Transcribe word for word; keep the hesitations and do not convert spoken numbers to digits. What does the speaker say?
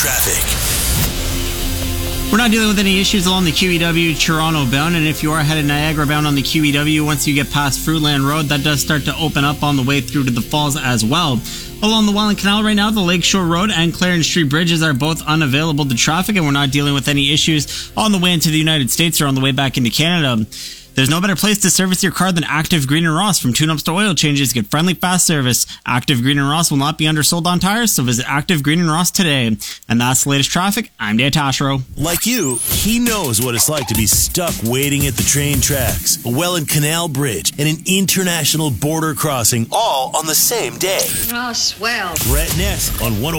traffic. We're not dealing with any issues along the Q E W Toronto bound, and if you are headed Niagara bound on the Q E W, once you get past Fruitland Road, that does start to open up on the way through to the falls as well. Along the Welland Canal right now, the Lakeshore Road and Clarence Street bridges are both unavailable to traffic, and we're not dealing with any issues on the way into the United States or on the way back into Canada. There's no better place to service your car than Active Green and Ross. From tune-ups to oil changes, get friendly, fast service. Active Green and Ross will not be undersold on tires, so visit Active Green and Ross today. And that's the latest traffic. I'm Dan Tashro. Like you, he knows what it's like to be stuck waiting at the train tracks, a Welland Canal Bridge, and an international border crossing all on the same day. Oh, swell. Brett Ness on one oh